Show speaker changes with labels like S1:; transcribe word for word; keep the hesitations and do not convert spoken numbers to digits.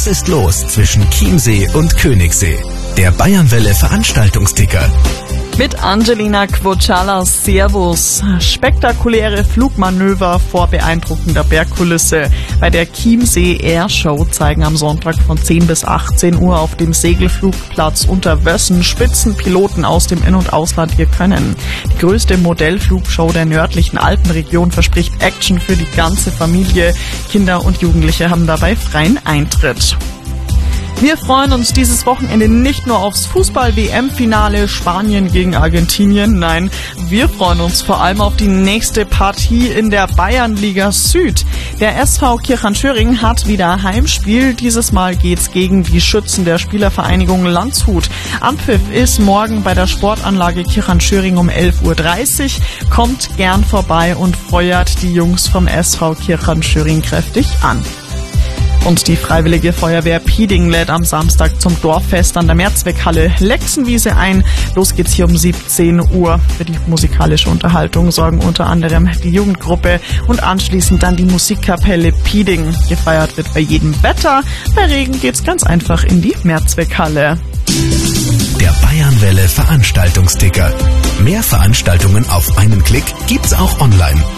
S1: Was ist los zwischen Chiemsee und Königssee? Der Bayernwelle Veranstaltungsticker.
S2: Mit Angelina Quocciala, Servus. Spektakuläre Flugmanöver vor beeindruckender Bergkulisse. Bei der Chiemsee Air Show zeigen am Sonntag von zehn bis achtzehn Uhr auf dem Segelflugplatz unter Wössen Spitzenpiloten aus dem In- und Ausland ihr Können. Die größte Modellflugshow der nördlichen Alpenregion verspricht Action für die ganze Familie. Kinder und Jugendliche haben dabei freien Eintritt. Wir freuen uns dieses Wochenende nicht nur aufs Fußball-W M-Finale Spanien gegen Argentinien, nein, wir freuen uns vor allem auf die nächste Partie in der Bayernliga Süd. Der S V Kirchheim-Schöring hat wieder Heimspiel, dieses Mal geht's gegen die Schützen der Spielervereinigung Landshut. Anpfiff ist morgen bei der Sportanlage Kirchheim-Schöring um elf Uhr dreißig. Kommt gern vorbei und feuert die Jungs vom S V Kirchheim-Schöring kräftig an. Und die Freiwillige Feuerwehr Pieding lädt am Samstag zum Dorffest an der Mehrzweckhalle Lexenwiese ein. Los geht's hier um siebzehn Uhr. Für die musikalische Unterhaltung sorgen unter anderem die Jugendgruppe und anschließend dann die Musikkapelle Pieding. Gefeiert wird bei jedem Wetter. Bei Regen geht's ganz einfach in die Mehrzweckhalle.
S1: Der Bayernwelle Veranstaltungsticker. Mehr Veranstaltungen auf einen Klick gibt's auch online